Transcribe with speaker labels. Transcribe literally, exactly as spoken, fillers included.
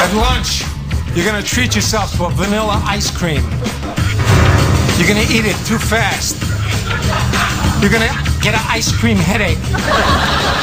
Speaker 1: At lunch, you're gonna treat yourself to a vanilla ice cream. You're gonna eat it too fast. You're gonna get an ice cream headache.